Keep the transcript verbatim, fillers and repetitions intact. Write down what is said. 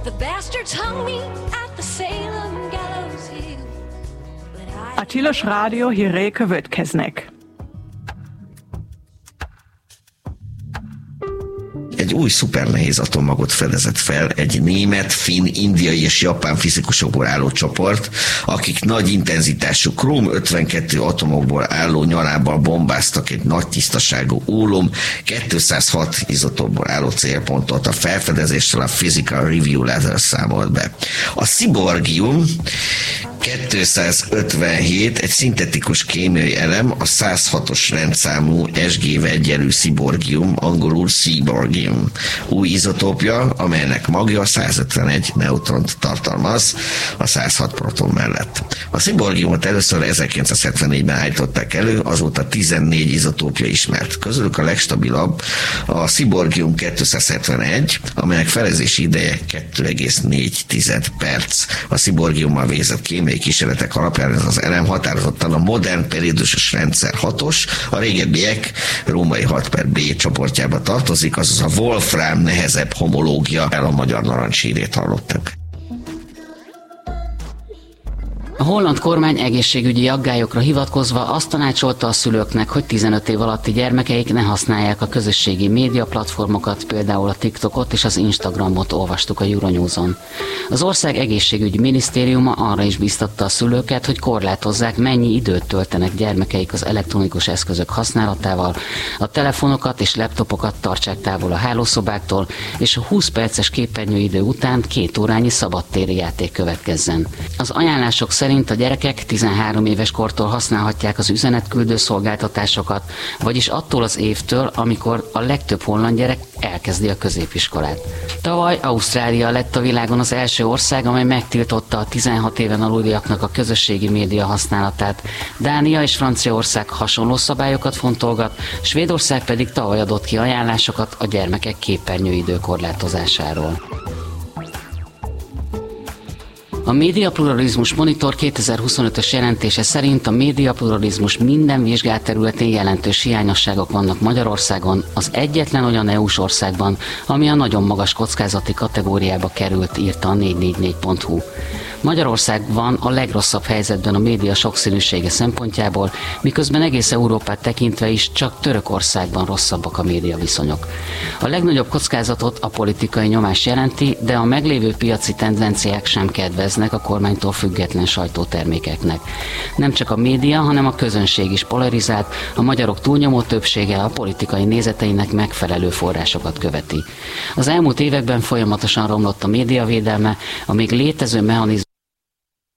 A Tilos Rádió hírei következnek. Egy új szupernehéz atommagot fedezett fel egy német, finn, indiai és japán fizikusokból álló csoport, akik nagy intenzitású króm ötvenkettő atomokból álló nyalábbal bombáztak egy nagy tisztaságú ólom kétszázhat izotópból álló célpontot. A felfedezéssel a Physical Review Letter számolt be. A sziborgium kétszázötvenhét egy szintetikus kémiai elem, a száz hatos rendszámú es gé-vel egyenlő sziborgium, angolul seaborgium új izotópja, amelynek magja százötvenegy neutront tartalmaz a száz hat proton mellett. A sziborgiumot először ezerkilencszázhetvennégyben állították elő, azóta tizennégy izotópja ismert. Közülük a legstabilabb a sziborgium kétszázhetvenegy, amelynek felezési ideje kettő egész négy perc. A sziborgiummal végzett kémiai kísérletek alapján ez az elem határozottan a modern periódusos rendszer hatos, a régebbiek római hat per B csoportjába tartozik, azaz a Wolfram nehezebb homológia, el a magyar narancshírét hallottak. A holland kormány egészségügyi aggályokra hivatkozva azt tanácsolta a szülőknek, hogy tizenöt év alatti gyermekeik ne használják a közösségi média platformokat, például a TikTokot és az Instagramot, olvastuk a Euronews-on. Az ország egészségügyi minisztériuma arra is biztatta a szülőket, hogy korlátozzák, mennyi időt töltenek gyermekeik az elektronikus eszközök használatával, a telefonokat és laptopokat tartsák távol a hálószobáktól, és a húsz perces képernyőidő után két órányi szabadtéri játék következzen. Az ajánlások szerint szerint a gyerekek tizenhárom éves kortól használhatják az üzenetküldő szolgáltatásokat, vagyis attól az évtől, amikor a legtöbb holland gyerek elkezdi a középiskolát. Tavaly Ausztrália lett a világon az első ország, amely megtiltotta a tizenhat éven aluliaknak a közösségi média használatát. Dánia és Franciaország hasonló szabályokat fontolgat, Svédország pedig tavaly adott ki ajánlásokat a gyermekek képernyőidő korlátozásáról. A Médiapluralizmus Monitor kétezer-huszonötös jelentése szerint a médiapluralizmus minden vizsgált területén jelentős hiányosságok vannak Magyarországon, az egyetlen olyan é u-s országban, ami a nagyon magas kockázati kategóriába került, írta a négy négy négy pont hu. Magyarország van a legrosszabb helyzetben a média sokszínűsége szempontjából, miközben egész Európát tekintve is csak Törökországban rosszabbak a média viszonyok. A legnagyobb kockázatot a politikai nyomás jelenti, de a meglévő piaci tendenciák sem kedveznek a kormánytól független sajtótermékeknek. Nem csak a média, hanem a közönség is polarizált, a magyarok túlnyomó többsége a politikai nézeteinek megfelelő forrásokat követi. Az elmúlt években folyamatosan romlott a médiavédelme, a még létező mechanizmus